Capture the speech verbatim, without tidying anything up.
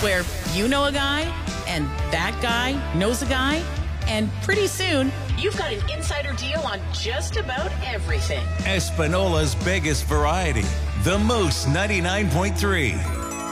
where you know a guy and that guy knows a guy, and pretty soon you've got an insider deal on just about everything. Espinola's biggest variety, the Moose ninety-nine point three.